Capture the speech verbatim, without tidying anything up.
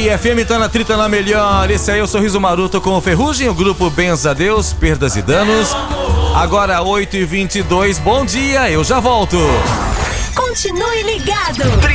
aí, F M tá na trita na melhor. Esse aí é o Sorriso Maroto com o Ferrugem, o grupo Benza Deus, Perdas e Danos. Agora oito e vinte e dois, bom dia, eu já volto. Continue ligado.